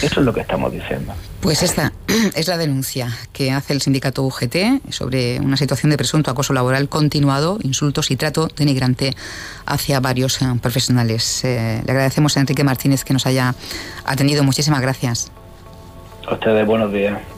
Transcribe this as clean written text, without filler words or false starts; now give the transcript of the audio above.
Eso es lo que estamos diciendo. Pues esta es la denuncia que hace el sindicato UGT sobre una situación de presunto acoso laboral continuado, insultos y trato denigrante hacia varios profesionales. Le agradecemos a Enrique Martínez que nos haya atendido. Muchísimas gracias. A ustedes, buenos días.